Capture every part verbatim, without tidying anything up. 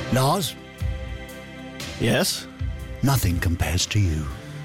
Lars, Yes? nothing compares to you.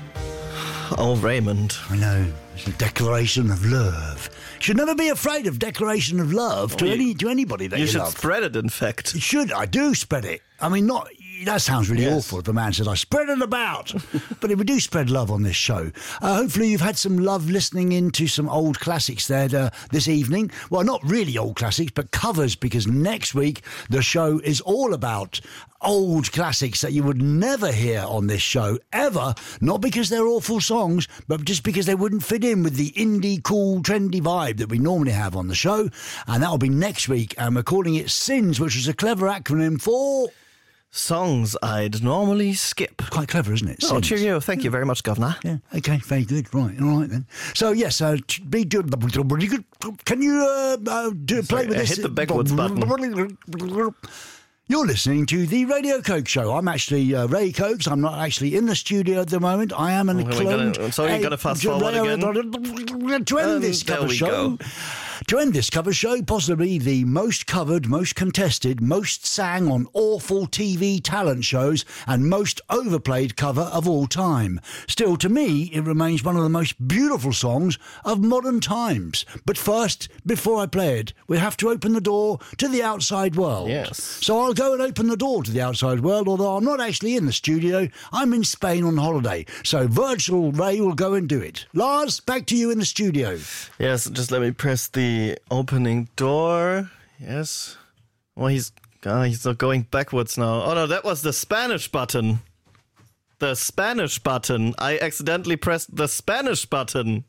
Oh, Raymond. I know. It's a declaration of love. Should never be afraid of declaration of love to you- any to anybody that you, You should love. spread it, in fact. You should. I do spread it. I mean, not. That sounds really Yes. awful if a man says, I spread it about. But we do spread love on this show. Uh, hopefully you've had some love listening into some old classics there uh, this evening. Well, not really old classics, but covers, because next week the show is all about old classics that you would never hear on this show, ever. Not because they're awful songs, but just because they wouldn't fit in with the indie, cool, trendy vibe that we normally have on the show. And that'll be next week. And we're calling it SINS, which is a clever acronym for... Songs I'd normally skip. Quite clever, isn't it? Oh, Sins. cheerio. Thank you very much, Governor. Yeah, okay, very good. Right, all right then. So, yes, uh, t- be do- can you uh, uh, do, play Sorry, with I this? hit the backwards button. You're listening to The Radio Coke Show. I'm actually uh, Ray Cokes. I'm not actually in the studio at the moment. I am an Oh, we're cloned... gonna- so you're gonna fast forward again? To end And this there cover we show... go. To end this cover show, possibly the most covered, most contested, most sang on awful T V talent shows and most overplayed cover of all time. Still, to me, it remains one of the most beautiful songs of modern times. But first, before I play it, we have to open the door to the outside world. Yes. So I'll go and open the door to the outside world, although I'm not actually in the studio. I'm in Spain on holiday. So Virtual Ray will go and do it. Lars, back to you in the studio. Yes, just let me press the opening door. Yes. Well, he's uh, he's not going backwards now. Oh no, that was the Spanish button. The Spanish button. I accidentally pressed the Spanish button.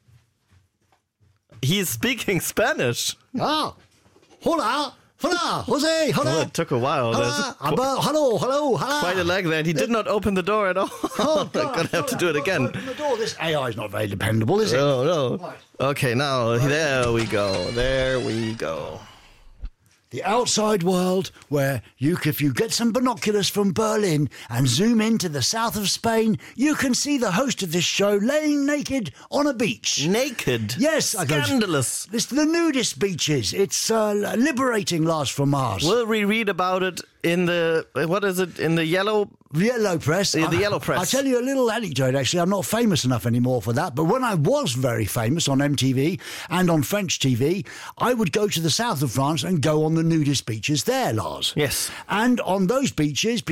He's speaking Spanish. Ah, hola, hola, Jose, hola. Well, it took a while. Hola, There's qu- hello, hello, hello, hello. quite a lag there, and he did not open the door at all. Oh, I'm gonna have to do it again. Open the door. This A I is not very dependable, is it? Oh no. Right. Okay, now there we go. There we go. The outside world, where you, if you get some binoculars from Berlin and zoom into the south of Spain, you can see the host of this show laying naked on a beach. Naked. Yes, I go- Scandalous. It's the nudist beaches. It's uh, liberating, Lars from Mars. Will we read about it in the, what is it, in the yellow? Yellow Press. Yeah, the I- Yellow Press. I'll tell you a little anecdote, actually. I'm not famous enough anymore for that, but when I was very famous on M T V and on French T V, I would go to the south of France and go on the nudist beaches there, Lars. Yes. And on those beaches...